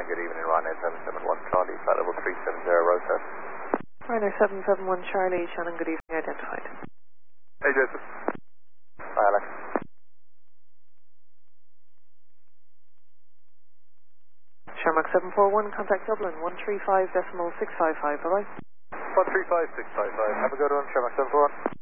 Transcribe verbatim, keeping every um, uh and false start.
Shannon, good evening, Ryanair seven seven one Charlie, flight level three seven zero, Rosa. Ryanair seven seven one Charlie, Shannon, good evening, identified. Hey, Joseph. Hi, Alex. Shermack seven four one, contact Dublin, one three five decimal six five five, bye-bye. one three five six five five, have a good one, Shermack seven four one.